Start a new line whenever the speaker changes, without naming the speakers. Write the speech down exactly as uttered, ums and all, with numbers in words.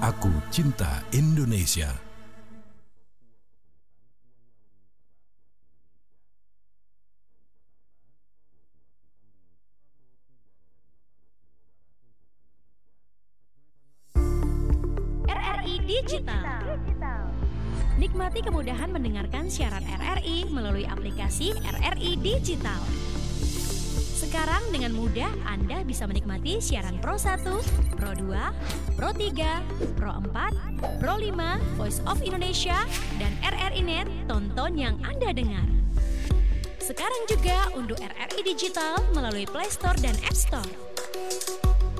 Aku cinta Indonesia.
R R I Digital. Nikmati kemudahan mendengarkan siaran R R I melalui aplikasi R R I Digital. Sekarang dengan mudah Anda bisa menikmati siaran Pro satu, Pro dua, Pro tiga, Pro empat, Pro lima, Voice of Indonesia, dan R R I Net, tonton yang Anda dengar. Sekarang juga unduh R R I Digital melalui Play Store dan App Store.